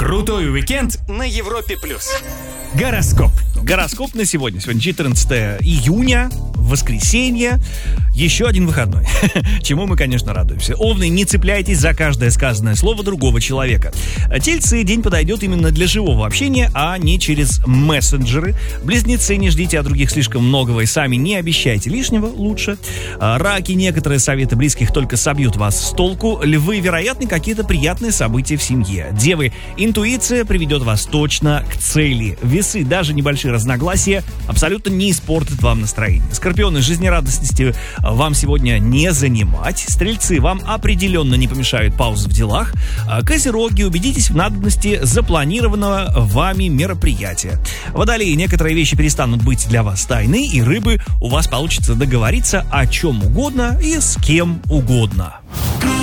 Крутой уикенд на Европе+. Гороскоп. Гороскоп на сегодня. Сегодня 14 июня, воскресенье. Еще один выходной. Чему мы, конечно, радуемся. Овны, не цепляйтесь за каждое сказанное слово другого человека. Тельцы, день подойдет именно для живого общения, а не через мессенджеры. Близнецы, не ждите от других слишком многого и сами не обещайте лишнего, лучше. Раки, некоторые советы близких только собьют вас с толку. Львы, вероятны какие-то приятные события в семье. Девы, интуиция приведет вас точно к цели. Весы, даже небольшие разногласия абсолютно не испортят вам настроение. Скорпионы, жизнерадостности вам сегодня не занимать. Стрельцы, вам определенно не помешают паузы в делах. Козероги, убедитесь в надобности запланированного вами мероприятия. Водолеи, некоторые вещи перестанут быть для вас тайны, и рыбы, у вас получится договориться о чем угодно и с кем угодно.